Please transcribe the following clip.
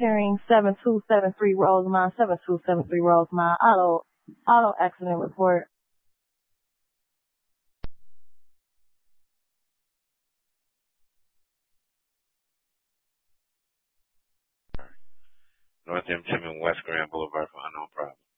monitoring 7273 Rosemont, 7273 Rosemont, auto accident report. North M. Tim and West Grand Boulevard for unknown problem.